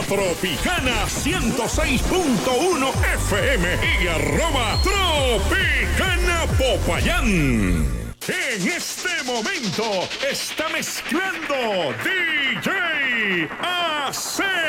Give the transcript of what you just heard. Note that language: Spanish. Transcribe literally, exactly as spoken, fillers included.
Tropicana ciento seis punto uno F M y arroba Tropicana Popayán. En este momento está mezclando D J A C.